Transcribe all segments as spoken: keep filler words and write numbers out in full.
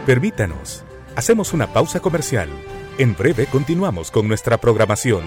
Permítanos, hacemos una pausa comercial. En breve continuamos con nuestra programación.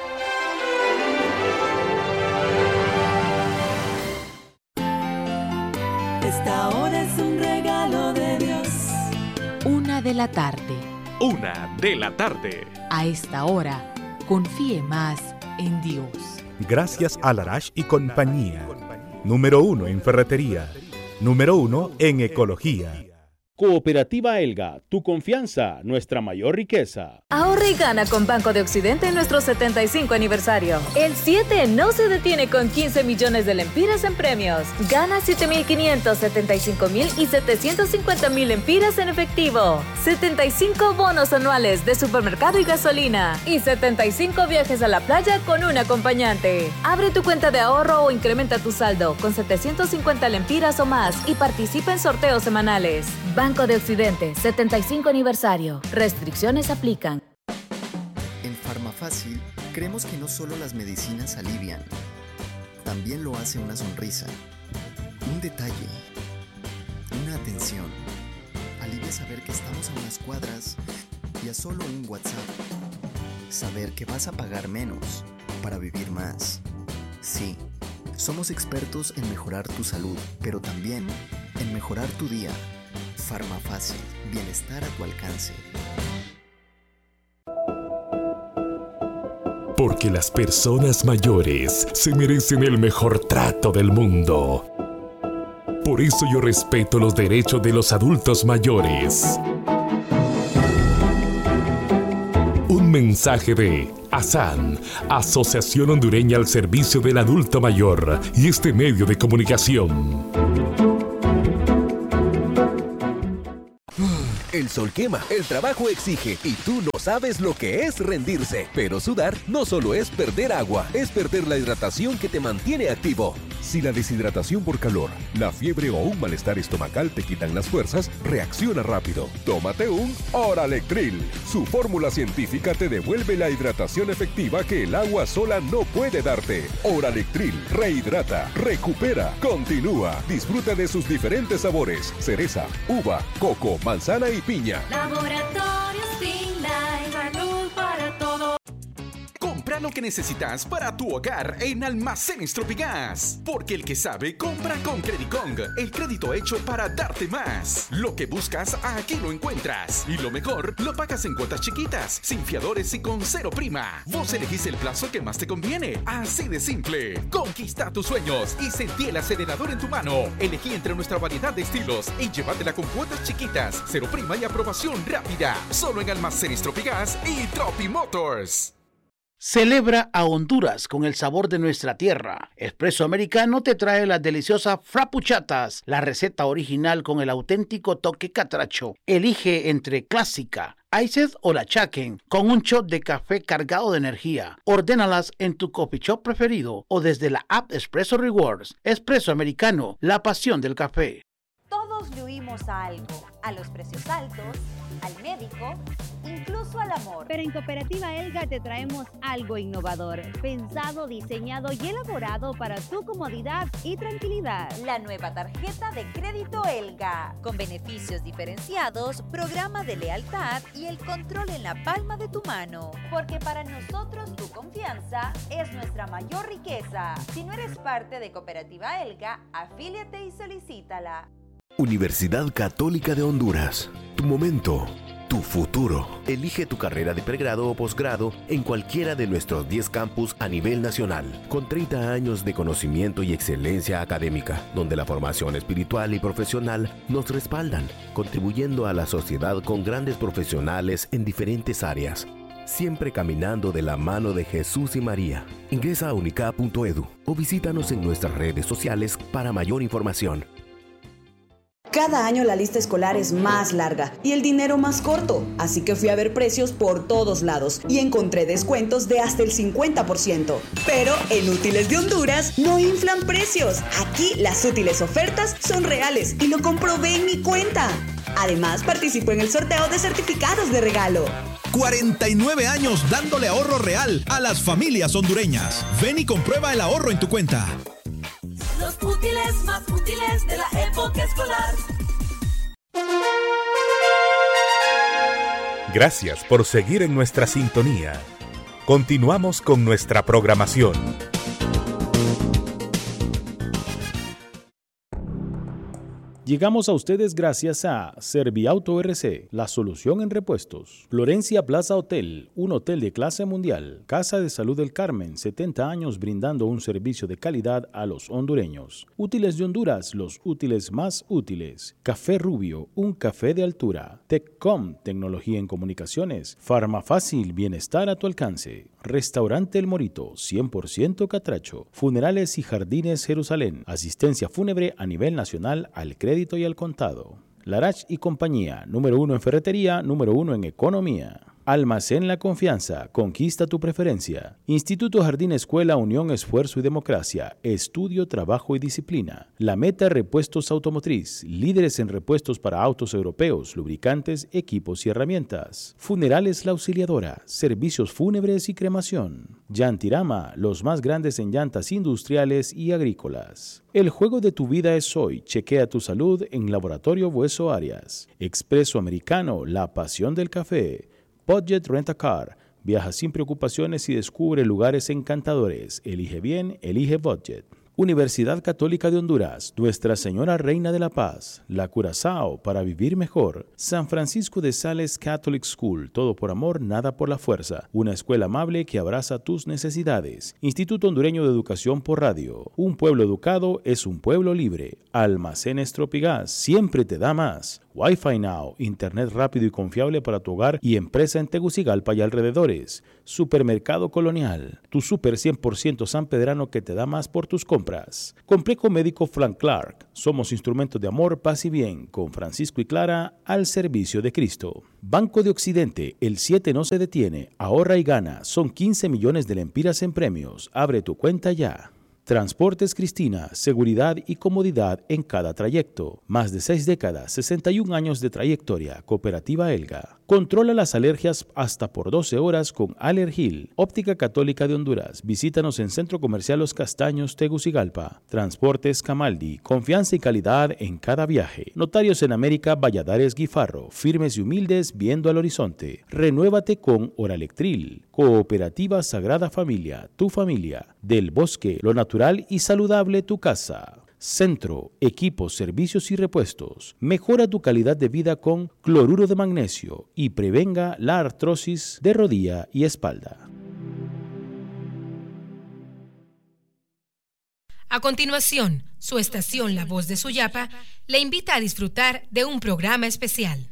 Esta hora es un regalo de Dios. Una de la tarde. Una de la tarde. A esta hora, confíe más en Dios. Gracias a Larash y compañía. Número uno en ferretería. Número uno en ecología. Cooperativa Elga, tu confianza, nuestra mayor riqueza. Ahorra y gana con Banco de Occidente en nuestro setenta y cinco aniversario. El siete no se detiene con quince millones de lempiras en premios. Gana siete mil quinientos, setenta y cinco mil y setecientos cincuenta mil lempiras en efectivo. setenta y cinco bonos anuales de supermercado y gasolina. Y setenta y cinco viajes a la playa con un acompañante. Abre tu cuenta de ahorro o incrementa tu saldo con setecientos cincuenta lempiras o más y participa en sorteos semanales. Banco de Occidente, setenta y cinco aniversario. Restricciones aplican. En Farmafácil creemos que no solo las medicinas alivian, también lo hace una sonrisa, un detalle, una atención. Alivia saber que estamos a unas cuadras y a solo un WhatsApp. Saber que vas a pagar menos para vivir más. Sí, somos expertos en mejorar tu salud, pero también en mejorar tu día. Farmafácil, bienestar a tu alcance. Porque las personas mayores se merecen el mejor trato del mundo. Por eso yo respeto los derechos de los adultos mayores. Un mensaje de ASAN, Asociación Hondureña al Servicio del Adulto Mayor, y este medio de comunicación. El sol quema, el trabajo exige y tú no sabes lo que es rendirse. Pero sudar no solo es perder agua, es perder la hidratación que te mantiene activo. Si la deshidratación por calor, la fiebre o un malestar estomacal te quitan las fuerzas, reacciona rápido. Tómate un Oralectril. Su fórmula científica te devuelve la hidratación efectiva que el agua sola no puede darte. Oralectril rehidrata, recupera, continúa. Disfruta de sus diferentes sabores: cereza, uva, coco, manzana y piña. Laboratorios Finlife, salud para todos. Compra lo que necesitas para tu hogar en Almacenes Tropigas. Porque el que sabe, compra con Credicong. El crédito hecho para darte más. Lo que buscas, aquí lo encuentras. Y lo mejor, lo pagas en cuotas chiquitas, sin fiadores y con cero prima. Vos elegís el plazo que más te conviene. Así de simple. Conquista tus sueños y sentí el acelerador en tu mano. Elegí entre nuestra variedad de estilos y llévatela con cuotas chiquitas, cero prima y aprobación rápida. Solo en Almacenes Tropigas y Tropi Motors. Celebra a Honduras con el sabor de nuestra tierra. Espresso Americano te trae las deliciosas frappucciatas, la receta original con el auténtico toque catracho. Elige entre clásica, iced o la Chaken, con un shot de café cargado de energía. Ordénalas en tu coffee shop preferido o desde la app Espresso Rewards. Espresso Americano, la pasión del café. Todos le huimos a algo, a los precios altos, al médico, incluso al amor. Pero en Cooperativa Elga te traemos algo innovador, pensado, diseñado y elaborado para tu comodidad y tranquilidad. La nueva tarjeta de crédito Elga, con beneficios diferenciados, programa de lealtad y el control en la palma de tu mano. Porque para nosotros tu confianza es nuestra mayor riqueza. Si no eres parte de Cooperativa Elga, afíliate y solicítala. Universidad Católica de Honduras. Tu momento, tu futuro. Elige tu carrera de pregrado o posgrado en cualquiera de nuestros diez campus a nivel nacional, con treinta años de conocimiento y excelencia académica, donde la formación espiritual y profesional nos respaldan, contribuyendo a la sociedad con grandes profesionales en diferentes áreas, siempre caminando de la mano de Jesús y María. Ingresa a unicap punto edu o visítanos en nuestras redes sociales para mayor información. Cada año la lista escolar es más larga y el dinero más corto, así que fui a ver precios por todos lados y encontré descuentos de hasta el cincuenta por ciento. Pero en Útiles de Honduras no inflan precios. Aquí las útiles ofertas son reales y lo comprobé en mi cuenta. Además, participo en el sorteo de certificados de regalo. cuarenta y nueve años dándole ahorro real a las familias hondureñas. Ven y comprueba el ahorro en tu cuenta. Los útiles más útiles de la época escolar. Gracias por seguir en nuestra sintonía. Continuamos con nuestra programación. Llegamos a ustedes gracias a Serviauto R C, la solución en repuestos. Florencia Plaza Hotel, un hotel de clase mundial. Casa de Salud del Carmen, setenta años brindando un servicio de calidad a los hondureños. Útiles de Honduras, los útiles más útiles. Café Rubio, un café de altura. Teccom, tecnología en comunicaciones. Farmafácil, bienestar a tu alcance. Restaurante El Morito, cien por ciento catracho. Funerales y Jardines Jerusalén. Asistencia fúnebre a nivel nacional al crédito y al contado. Larach y compañía, número uno en ferretería, número uno en economía. Almacén La Confianza, conquista tu preferencia. Instituto Jardín Escuela Unión Esfuerzo y Democracia, estudio, trabajo y disciplina. La Meta Repuestos Automotriz, líderes en repuestos para autos europeos, lubricantes, equipos y herramientas. Funerales La Auxiliadora, servicios fúnebres y cremación. Yantirama, los más grandes en llantas industriales y agrícolas. El juego de tu vida es hoy. Chequea tu salud en Laboratorio Hueso Arias. Expreso Americano, la pasión del café. Budget Rent-A-Car. Viaja sin preocupaciones y descubre lugares encantadores. Elige bien, elige Budget. Universidad Católica de Honduras, Nuestra Señora Reina de la Paz, La Curazao, para vivir mejor. San Francisco de Sales Catholic School, todo por amor, nada por la fuerza. Una escuela amable que abraza tus necesidades. Instituto Hondureño de Educación por Radio. Un pueblo educado es un pueblo libre. Almacenes Tropigas, siempre te da más. Wi-Fi Now, internet rápido y confiable para tu hogar y empresa en Tegucigalpa y alrededores. Supermercado Colonial, tu super cien por ciento sanpedrano que te da más por tus compras. Complejo Médico Frank Clark, somos instrumentos de amor, paz y bien, con Francisco y Clara al servicio de Cristo. Banco de Occidente, el siete no se detiene, ahorra y gana, son quince millones de lempiras en premios, abre tu cuenta ya. Transportes Cristina, seguridad y comodidad en cada trayecto. Más de seis décadas, sesenta y un años de trayectoria. Cooperativa Elga. Controla las alergias hasta por doce horas con Allergil. Óptica Católica de Honduras. Visítanos en Centro Comercial Los Castaños, Tegucigalpa. Transportes Camaldi. Confianza y calidad en cada viaje. Notarios en América, Valladares Guifarro. Firmes y humildes viendo al horizonte. Renuévate con Oralectril. Cooperativa Sagrada Familia. Tu familia. Del Bosque, lo natural y saludable tu casa. Centro, equipos, servicios y repuestos. Mejora tu calidad de vida con cloruro de magnesio y prevenga la artrosis de rodilla y espalda. A continuación, su estación La Voz de Suyapa le invita a disfrutar de un programa especial.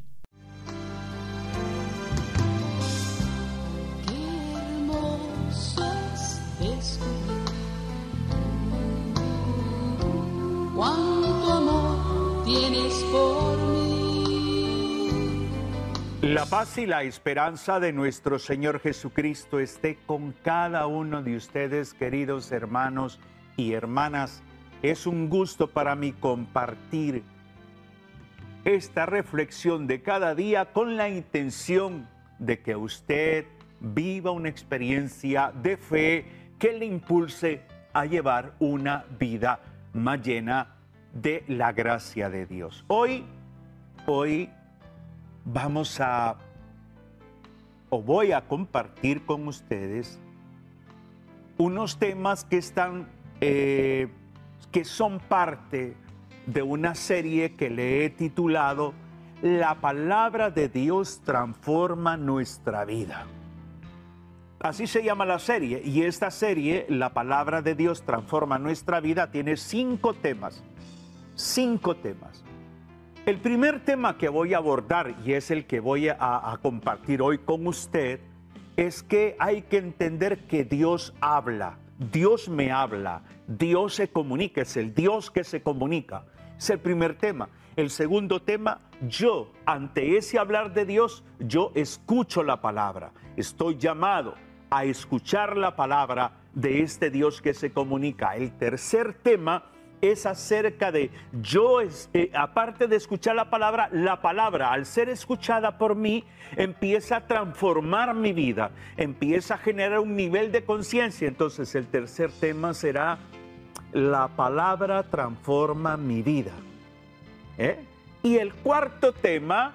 Cuánto amor tienes por mí. La paz y la esperanza de nuestro Señor Jesucristo esté con cada uno de ustedes, queridos hermanos y hermanas. Es un gusto para mí compartir esta reflexión de cada día con la intención de que usted viva una experiencia de fe que le impulse a llevar una vida más llena de la gracia de Dios. Hoy, hoy vamos a, o voy a compartir con ustedes unos temas que están, eh, que son parte de una serie que le he titulado La palabra de Dios transforma nuestra vida. Así se llama la serie, y esta serie, La palabra de Dios transforma nuestra vida, tiene cinco temas. Cinco temas. El primer tema que voy a abordar, y es el que voy a, a compartir hoy con usted, es que hay que entender que Dios habla. Dios me habla. Dios se comunica. Es el Dios que se comunica. Es el primer tema. El segundo tema, yo, ante ese hablar de Dios, yo escucho la palabra. Estoy llamado a escuchar la palabra de este Dios que se comunica. El tercer tema es acerca de yo, eh, aparte de escuchar la palabra, la palabra al ser escuchada por mí empieza a transformar mi vida, empieza a generar un nivel de conciencia. Entonces el tercer tema será la palabra transforma mi vida. ¿Eh? Y el cuarto tema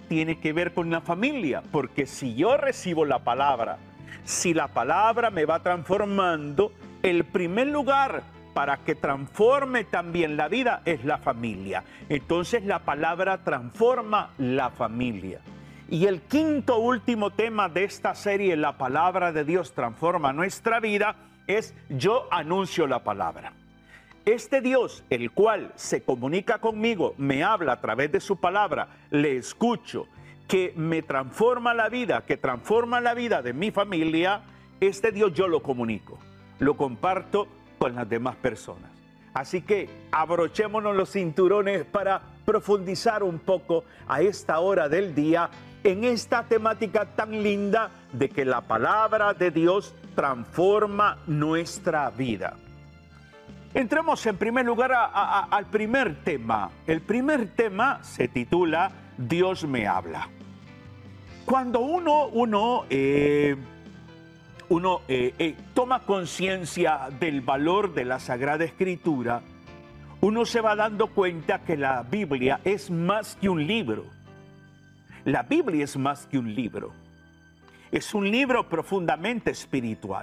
tiene que ver con la familia, porque si yo recibo la palabra, si la palabra me va transformando, el primer lugar para que transforme también la vida es la familia. Entonces la palabra transforma la familia. Y el quinto último tema de esta serie, la palabra de Dios transforma nuestra vida, es yo anuncio la palabra. Este Dios, el cual se comunica conmigo, me habla a través de su palabra, le escucho, que me transforma la vida, que transforma la vida de mi familia, este Dios yo lo comunico, lo comparto con las demás personas. Así que abrochémonos los cinturones para profundizar un poco a esta hora del día en esta temática tan linda de que la palabra de Dios transforma nuestra vida. Entremos en primer lugar a, a, a, al primer tema. El primer tema se titula Dios me habla. Cuando uno, uno, eh, uno eh, eh, toma conciencia del valor de la Sagrada Escritura, uno se va dando cuenta que la Biblia es más que un libro. La Biblia es más que un libro. Es un libro profundamente espiritual.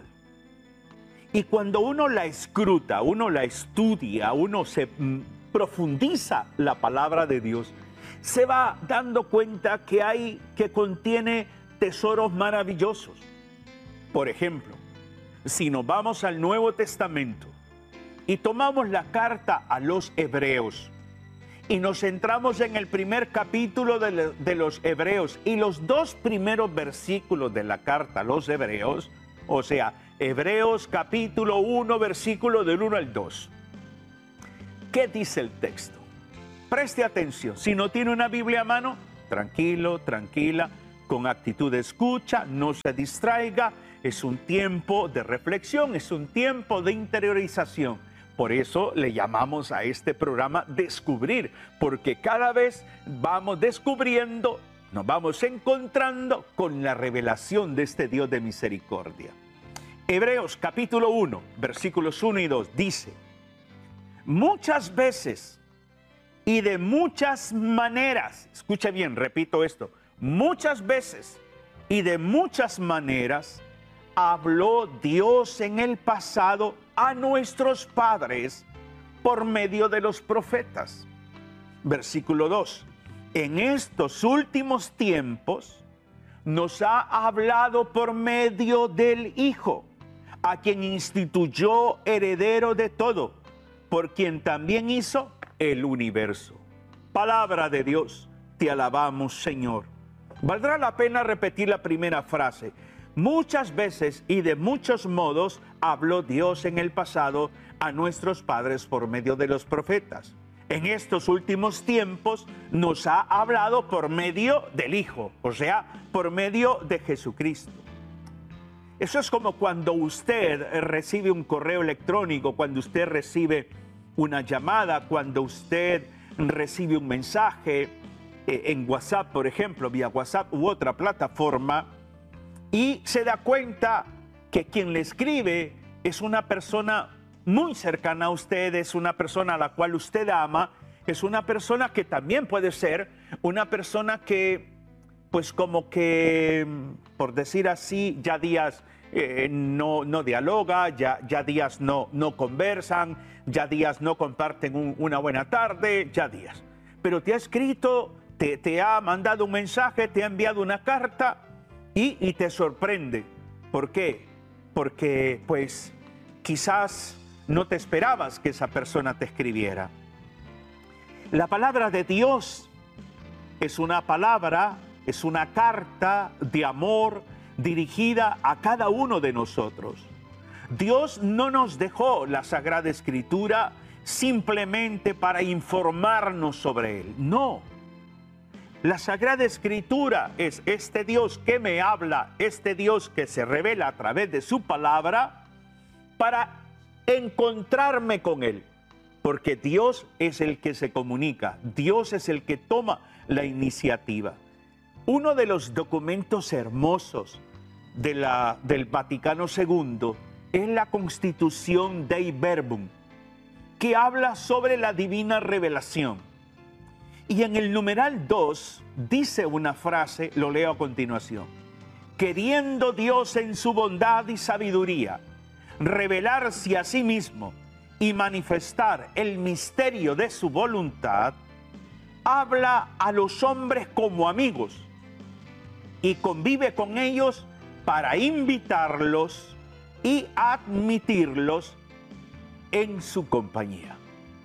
Y cuando uno la escruta, uno la estudia, uno se mm, profundiza la palabra de Dios, se va dando cuenta que hay, que contiene tesoros maravillosos. Por ejemplo, si nos vamos al Nuevo Testamento y tomamos la carta a los Hebreos y nos centramos en el primer capítulo de, de los Hebreos y los dos primeros versículos de la carta a los Hebreos, o sea, Hebreos capítulo uno, versículo del uno al dos. ¿Qué dice el texto? Preste atención. Si no tiene una Biblia a mano, tranquilo, tranquila, con actitud de escucha, no se distraiga. Es un tiempo de reflexión, es un tiempo de interiorización. Por eso le llamamos a este programa Descubrir, porque cada vez vamos descubriendo, nos vamos encontrando con la revelación de este Dios de misericordia. Hebreos capítulo uno, versículos uno y dos dice: muchas veces y de muchas maneras, escucha bien, repito esto, muchas veces y de muchas maneras habló Dios en el pasado a nuestros padres por medio de los profetas. Versículo dos, en estos últimos tiempos nos ha hablado por medio del Hijo, a quien instituyó heredero de todo, por quien también hizo el universo. Palabra de Dios, te alabamos, Señor. Valdrá la pena repetir la primera frase. Muchas veces y de muchos modos habló Dios en el pasado a nuestros padres por medio de los profetas. En estos últimos tiempos nos ha hablado por medio del Hijo, o sea, por medio de Jesucristo. Eso es como cuando usted recibe un correo electrónico, cuando usted recibe una llamada, cuando usted recibe un mensaje eh, en WhatsApp, por ejemplo, vía WhatsApp u otra plataforma, y se da cuenta que quien le escribe es una persona muy cercana a usted, es una persona a la cual usted ama, es una persona que también puede ser una persona que, pues como que, por decir así, ya días eh, no, no dialoga, ya, ya días no, no conversan, ya días no comparten un, una buena tarde, ya días. Pero te ha escrito, te, te ha mandado un mensaje, te ha enviado una carta y, y te sorprende. ¿Por qué? Porque pues quizás no te esperabas que esa persona te escribiera. La palabra de Dios es una palabra, es una carta de amor dirigida a cada uno de nosotros. Dios no nos dejó la Sagrada Escritura simplemente para informarnos sobre Él. No. La Sagrada Escritura es este Dios que me habla, este Dios que se revela a través de su palabra para encontrarme con Él. Porque Dios es el que se comunica, Dios es el que toma la iniciativa. Uno de los documentos hermosos de la, del Vaticano segundo es la Constitución Dei Verbum, que habla sobre la divina revelación. Y en el numeral dos dice una frase, lo leo a continuación. Queriendo Dios en su bondad y sabiduría revelarse a sí mismo y manifestar el misterio de su voluntad, habla a los hombres como amigos y convive con ellos para invitarlos y admitirlos en su compañía.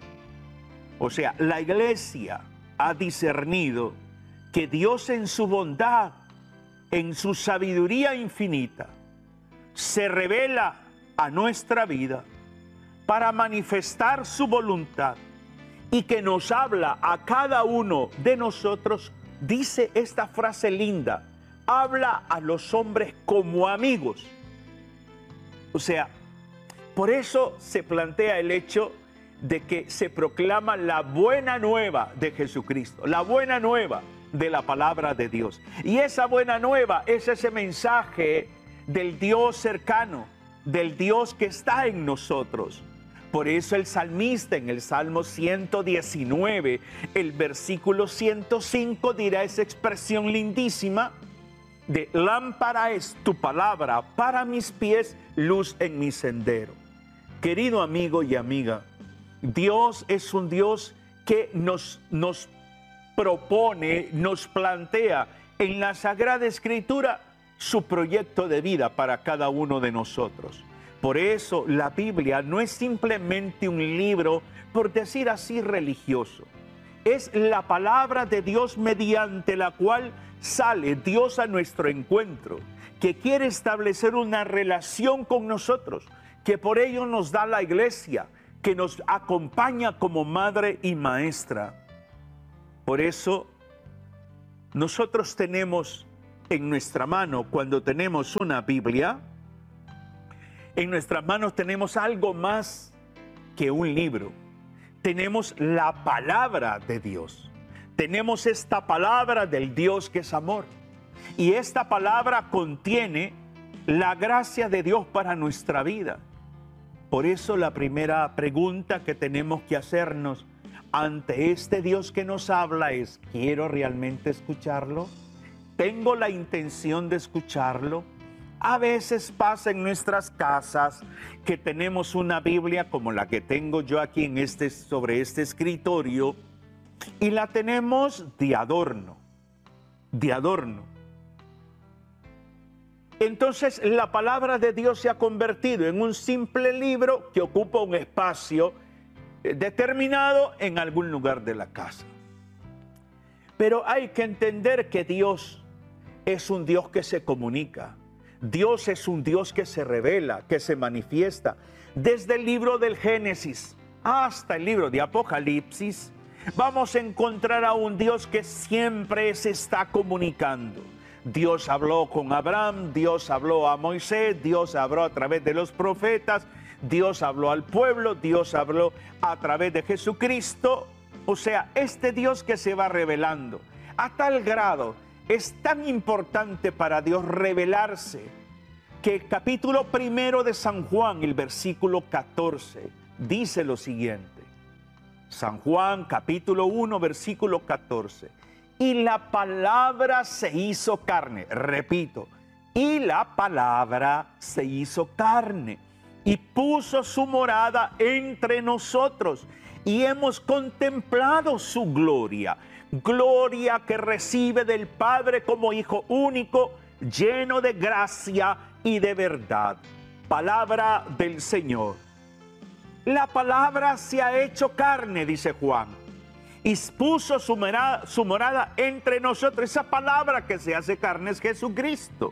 O sea, la iglesia ha discernido que Dios en su bondad, en su sabiduría infinita, se revela a nuestra vida para manifestar su voluntad y que nos habla a cada uno de nosotros. Dice esta frase linda, habla a los hombres como amigos. O sea, por eso se plantea el hecho de que se proclama la buena nueva de Jesucristo, la buena nueva de la palabra de Dios. Y esa buena nueva es ese mensaje del Dios cercano, del Dios que está en nosotros. Por eso el salmista en el Salmo ciento diecinueve, el versículo ciento cinco dirá esa expresión lindísima de lámpara es tu palabra para mis pies, luz en mi sendero. Querido amigo y amiga, Dios es un Dios que nos, nos propone, nos plantea en la Sagrada Escritura su proyecto de vida para cada uno de nosotros. Por eso la Biblia no es simplemente un libro, por decir así, religioso. Es la palabra de Dios mediante la cual sale Dios a nuestro encuentro, que quiere establecer una relación con nosotros, que por ello nos da la iglesia, que nos acompaña como madre y maestra. Por eso nosotros tenemos en nuestra mano, cuando tenemos una Biblia, en nuestras manos tenemos algo más que un libro. Tenemos la palabra de Dios. Tenemos esta palabra del Dios que es amor. Y esta palabra contiene la gracia de Dios para nuestra vida. Por eso la primera pregunta que tenemos que hacernos ante este Dios que nos habla es: ¿quiero realmente escucharlo? ¿Tengo la intención de escucharlo? A veces pasa en nuestras casas que tenemos una Biblia como la que tengo yo aquí en este, sobre este escritorio, y la tenemos de adorno, de adorno. Entonces la palabra de Dios se ha convertido en un simple libro que ocupa un espacio determinado en algún lugar de la casa. Pero hay que entender que Dios es un Dios que se comunica. Dios es un Dios que se revela, que se manifiesta. Desde el libro del Génesis hasta el libro de Apocalipsis, vamos a encontrar a un Dios que siempre se está comunicando. Dios habló con Abraham, Dios habló a Moisés, Dios habló a través de los profetas, Dios habló al pueblo, Dios habló a través de Jesucristo. O sea, este Dios que se va revelando a tal grado, es tan importante para Dios revelarse, que el capítulo primero de San Juan, el versículo catorce, dice lo siguiente. San Juan, capítulo uno, versículo catorce. Y la palabra se hizo carne. Repito, y la palabra se hizo carne y puso su morada entre nosotros, y hemos contemplado su gloria. Gloria que recibe del Padre como Hijo único, lleno de gracia y de verdad. Palabra del Señor. La palabra se ha hecho carne, dice Juan, y puso su morada, su morada entre nosotros. Esa palabra que se hace carne es Jesucristo.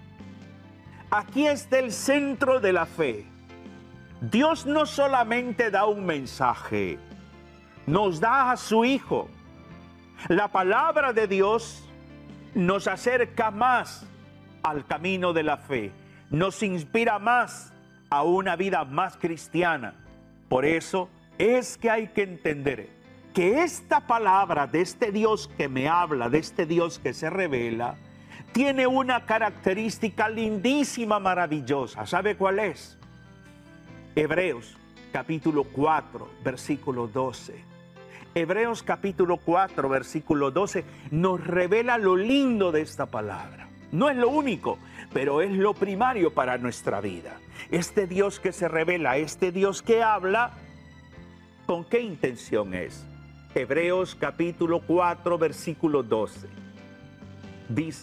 Aquí está el centro de la fe. Dios no solamente da un mensaje, nos da a su Hijo. La palabra de Dios nos acerca más al camino de la fe, nos inspira más a una vida más cristiana. Por eso es que hay que entender que esta palabra de este Dios que me habla, de este Dios que se revela, tiene una característica lindísima, maravillosa. ¿Sabe cuál es? Hebreos capítulo cuatro, versículo doce. Hebreos capítulo cuatro, versículo doce, nos revela lo lindo de esta palabra. No es lo único, pero es lo primario para nuestra vida. Este Dios que se revela, este Dios que habla, ¿con qué intención es? Hebreos capítulo cuatro, versículo doce. Dice,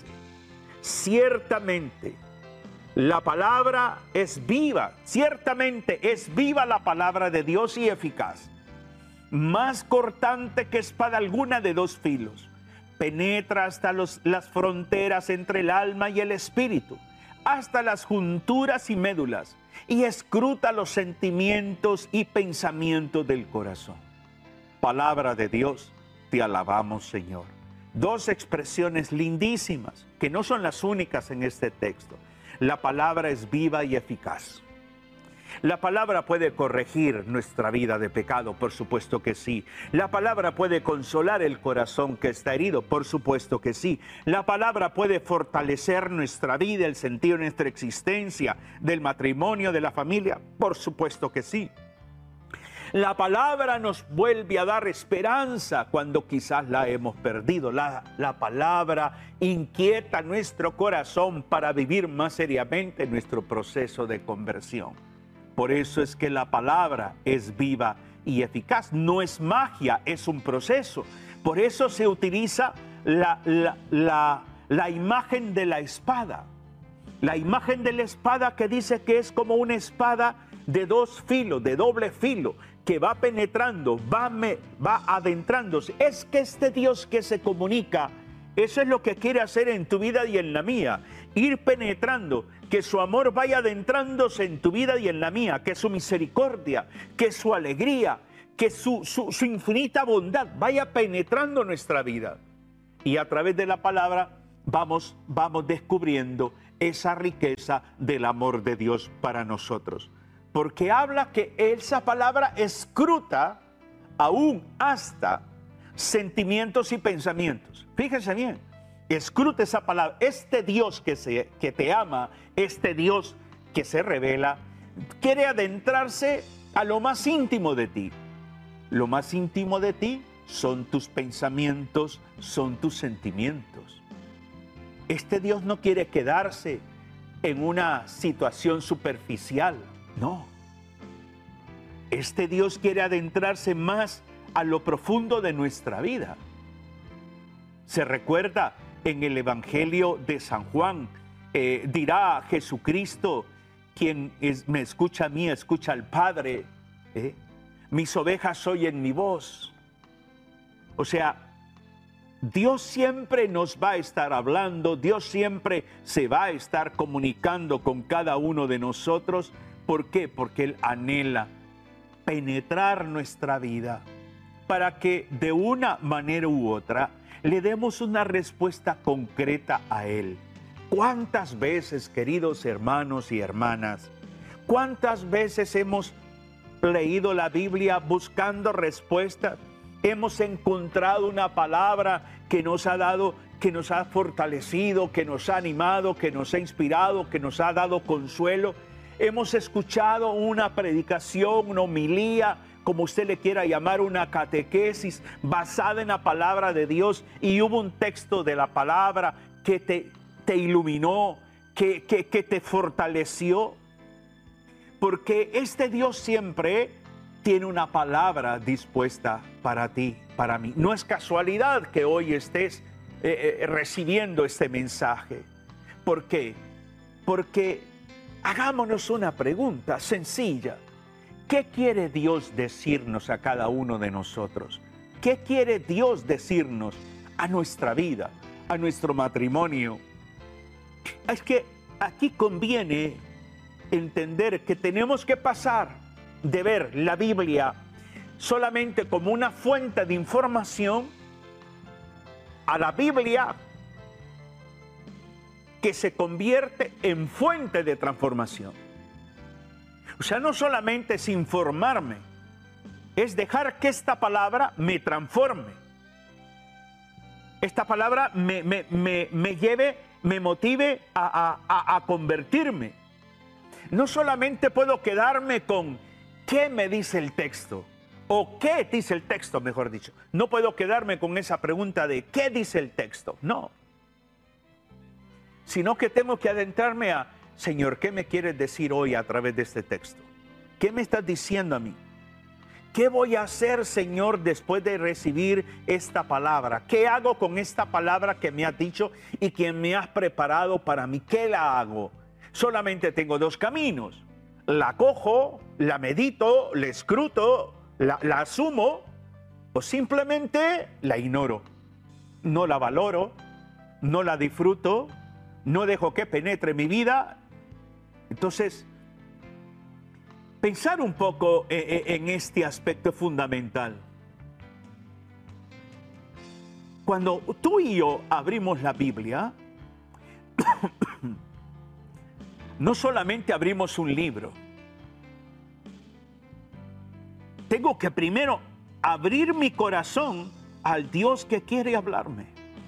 ciertamente la palabra es viva, ciertamente es viva la palabra de Dios y eficaz, más cortante que espada alguna de dos filos, penetra hasta los, las fronteras entre el alma y el espíritu, hasta las junturas y médulas, y escruta los sentimientos y pensamientos del corazón. Palabra de Dios, te alabamos, Señor. Dos expresiones lindísimas, que no son las únicas en este texto. La palabra es viva y eficaz. La palabra puede corregir nuestra vida de pecado, por supuesto que sí. La palabra puede consolar el corazón que está herido, por supuesto que sí. La palabra puede fortalecer nuestra vida, el sentido de nuestra existencia, del matrimonio, de la familia, por supuesto que sí. La palabra nos vuelve a dar esperanza cuando quizás la hemos perdido. La, la palabra inquieta nuestro corazón para vivir más seriamente nuestro proceso de conversión. Por eso es que la palabra es viva y eficaz. No es magia, es un proceso. Por eso se utiliza la, la, la, la imagen de la espada. La imagen de la espada que dice que es como una espada de dos filos, de doble filo, que va penetrando, va, me, va adentrándose. Es que este Dios que se comunica, eso es lo que quiere hacer en tu vida y en la mía. Ir penetrando, que su amor vaya adentrándose en tu vida y en la mía, que su misericordia, que su alegría, que su, su, su infinita bondad vaya penetrando nuestra vida. Y a través de la palabra vamos, vamos descubriendo esa riqueza del amor de Dios para nosotros. Porque habla que esa palabra escruta aún hasta sentimientos y pensamientos. Fíjense bien, escruta esa palabra. Este Dios que, se, que te ama, este Dios que se revela, quiere adentrarse a lo más íntimo de ti. Lo más íntimo de ti son tus pensamientos, son tus sentimientos. Este Dios no quiere quedarse en una situación superficial. No, este Dios quiere adentrarse más a lo profundo de nuestra vida. Se recuerda en el Evangelio de San Juan, eh, dirá Jesucristo, quien es, me escucha a mí, escucha al Padre, ¿eh? Mis ovejas oyen mi voz. O sea, Dios siempre nos va a estar hablando, Dios siempre se va a estar comunicando con cada uno de nosotros. ¿Por qué? Porque Él anhela penetrar nuestra vida para que de una manera u otra le demos una respuesta concreta a Él. ¿Cuántas veces, queridos hermanos y hermanas, cuántas veces hemos leído la Biblia buscando respuestas? Hemos encontrado una palabra que nos ha dado, que nos ha fortalecido, que nos ha animado, que nos ha inspirado, que nos ha dado consuelo. Hemos escuchado una predicación, una homilía, como usted le quiera llamar, una catequesis basada en la palabra de Dios, y hubo un texto de la palabra que te, te iluminó, que, que, que te fortaleció. Porque este Dios siempre tiene una palabra dispuesta para ti, para mí. No es casualidad que hoy estés eh, eh, recibiendo este mensaje. ¿Por qué? Porque hagámonos una pregunta sencilla. ¿Qué quiere Dios decirnos a cada uno de nosotros? ¿Qué quiere Dios decirnos a nuestra vida, a nuestro matrimonio? Es que aquí conviene entender que tenemos que pasar de ver la Biblia solamente como una fuente de información a la Biblia que se convierte en fuente de transformación. O sea, no solamente es informarme, es dejar que esta palabra me transforme. Esta palabra me, me, me, me lleve, me motive a, a, a convertirme. No solamente puedo quedarme con qué me dice el texto, ¿O qué dice el texto, mejor dicho? No puedo quedarme con esa pregunta de ¿qué dice el texto? No. Sino que tengo que adentrarme a, Señor, ¿qué me quieres decir hoy a través de este texto? ¿Qué me estás diciendo a mí? ¿Qué voy a hacer, Señor, después de recibir esta palabra? ¿Qué hago con esta palabra que me has dicho y que me has preparado para mí? ¿Qué la hago? Solamente tengo dos caminos. La cojo, la medito, la escruto, la, la asumo o simplemente la ignoro. No la valoro, no la disfruto, no dejo que penetre mi vida. Entonces, pensar un poco en este aspecto fundamental. Cuando tú y yo abrimos la Biblia, no solamente abrimos un libro. Tengo que primero abrir mi corazón al Dios que quiere hablarme.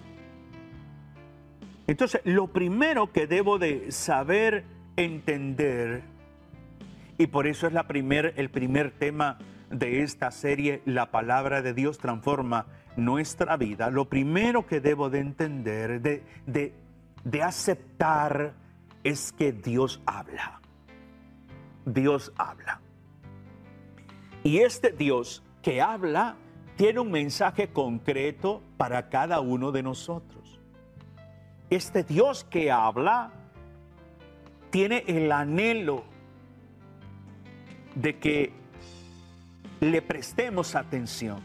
Entonces, lo primero que debo de saber entender, y por eso es la primer, el primer tema de esta serie, la palabra de Dios transforma nuestra vida. Lo primero que debo de entender, de, de, de aceptar, es que Dios habla. Dios habla. Y este Dios que habla tiene un mensaje concreto para cada uno de nosotros. Este Dios que habla tiene el anhelo de que le prestemos atención.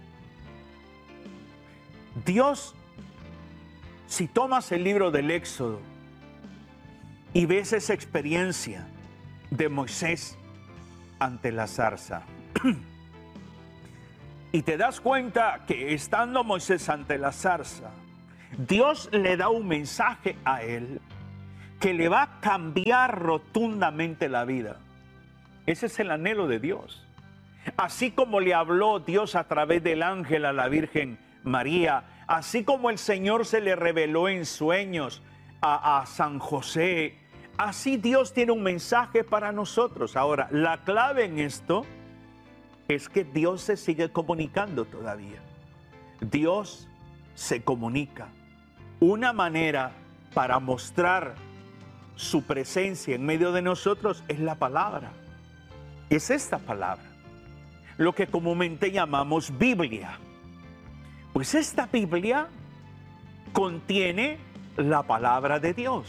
Dios, si tomas el libro del Éxodo y ves esa experiencia de Moisés ante la zarza, y te das cuenta que estando Moisés ante la zarza, Dios le da un mensaje a él que le va a cambiar rotundamente la vida. Ese es el anhelo de Dios. Así como le habló Dios a través del ángel a la Virgen María, así como el Señor se le reveló en sueños a, a San José, así Dios tiene un mensaje para nosotros. Ahora, la clave en esto es que Dios se sigue comunicando todavía. Dios se comunica. Una manera para mostrar su presencia en medio de nosotros es la palabra. Es esta palabra, lo que comúnmente llamamos Biblia. Pues esta Biblia contiene la palabra de Dios.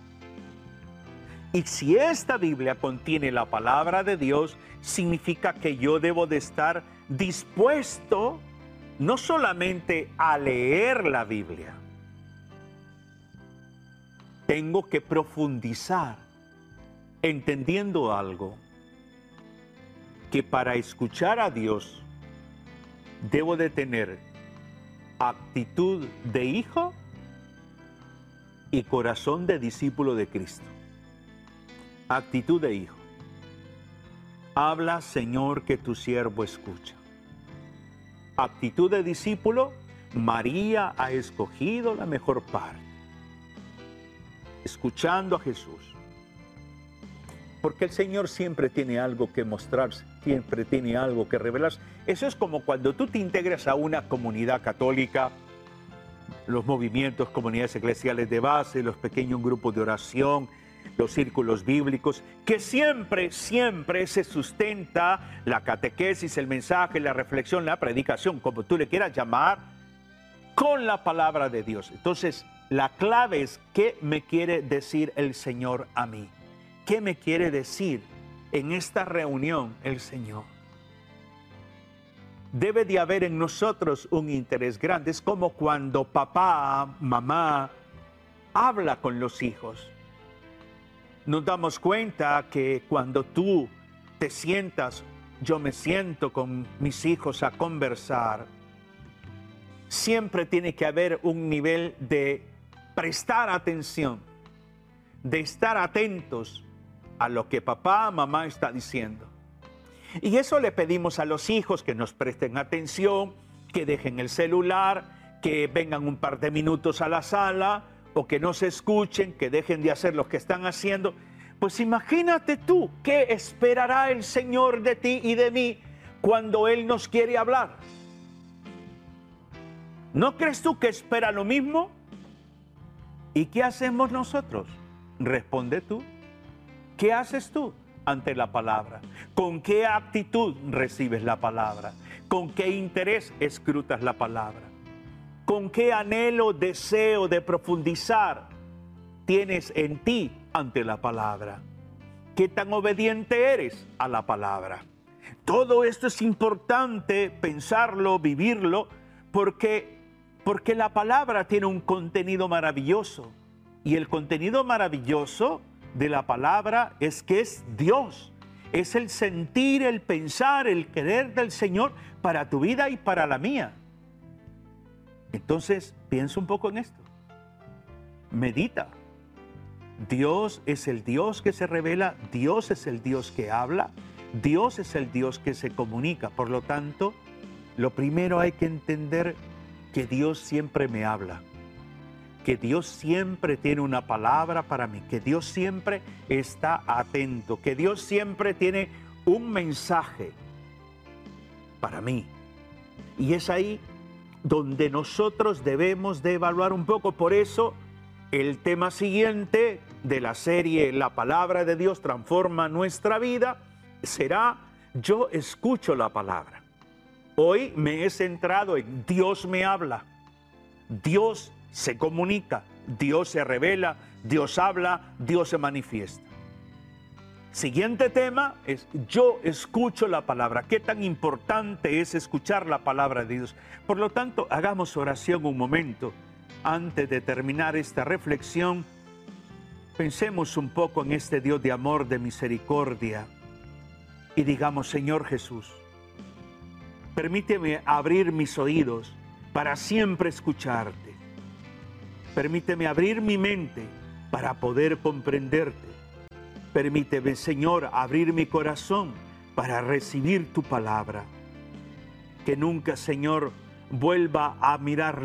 Y si esta Biblia contiene la palabra de Dios, significa que yo debo de estar dispuesto no solamente a leer la Biblia, tengo que profundizar entendiendo algo, que para escuchar a Dios debo de tener actitud de hijo y corazón de discípulo de Cristo. Actitud de hijo. Habla, Señor, que tu siervo escucha. Actitud de discípulo, María ha escogido la mejor parte. Escuchando a Jesús. Porque el Señor siempre tiene algo que mostrarse, siempre tiene algo que revelarse. Eso es como cuando tú te integras a una comunidad católica, los movimientos, comunidades eclesiales de base, los pequeños grupos de oración, los círculos bíblicos, que siempre, siempre se sustenta la catequesis, el mensaje, la reflexión, la predicación, como tú le quieras llamar, con la palabra de Dios. Entonces, la clave es qué me quiere decir el Señor a mí. ¿Qué me quiere decir en esta reunión el Señor? Debe de haber en nosotros un interés grande. Es como cuando papá, mamá, habla con los hijos. Nos damos cuenta que cuando tú te sientas, yo me siento con mis hijos a conversar, siempre tiene que haber un nivel de prestar atención, de estar atentos a lo que papá, mamá está diciendo. Y eso le pedimos a los hijos, que nos presten atención, que dejen el celular, que vengan un par de minutos a la sala, o que no se escuchen, que dejen de hacer lo que están haciendo. Pues imagínate tú, ¿qué esperará el Señor de ti y de mí cuando Él nos quiere hablar? ¿No crees tú que espera lo mismo? ¿Y qué hacemos nosotros? Responde tú. ¿Qué haces tú ante la palabra? ¿Con qué actitud recibes la palabra? ¿Con qué interés escrutas la palabra? ¿Con qué anhelo, deseo de profundizar tienes en ti ante la palabra? ¿Qué tan obediente eres a la palabra? Todo esto es importante pensarlo, vivirlo, porque, porque la palabra tiene un contenido maravilloso. Y el contenido maravilloso de la palabra es que es Dios. Es el sentir, el pensar, el querer del Señor para tu vida y para la mía. Entonces, piensa un poco en esto. Medita. Dios es el Dios que se revela, Dios es el Dios que habla, Dios es el Dios que se comunica. Por lo tanto, lo primero hay que entender que Dios siempre me habla, que Dios siempre tiene una palabra para mí, que Dios siempre está atento, que Dios siempre tiene un mensaje para mí. Y es ahí donde nosotros debemos de evaluar un poco. Por eso, el tema siguiente de la serie La Palabra de Dios transforma nuestra vida será Yo escucho la palabra. Hoy me he centrado en Dios me habla, Dios se comunica, Dios se revela, Dios habla, Dios se manifiesta. Siguiente tema es Yo escucho la palabra. ¿Qué tan importante es escuchar la palabra de Dios? Por lo tanto, hagamos oración un momento. Antes de terminar esta reflexión, pensemos un poco en este Dios de amor, de misericordia, y digamos: Señor Jesús, permíteme abrir mis oídos para siempre escucharte. Permíteme abrir mi mente para poder comprenderte. Permíteme, Señor, abrir mi corazón para recibir tu palabra. Que nunca, Señor, vuelva a mirar